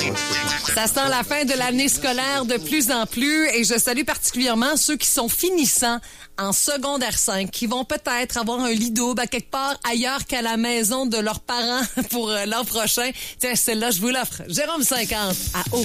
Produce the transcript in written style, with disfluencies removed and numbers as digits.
Ça sent la fin de l'année scolaire de plus en plus et je salue particulièrement ceux qui sont finissants en secondaire 5, qui vont peut-être avoir un lit double à quelque part ailleurs qu'à la maison de leurs parents pour l'an prochain. Tiens, celle-là, je vous l'offre. Jérôme 50 à